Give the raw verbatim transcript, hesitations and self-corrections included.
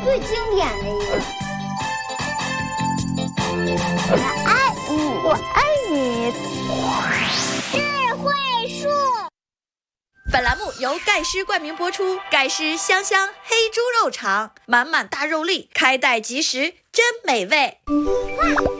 最经典的一个。我爱你， 我爱你。 智慧树。 本栏目由盖狮冠名播出，盖狮香香黑猪肉肠，满满大肉粒，开袋即食，真美味。 哇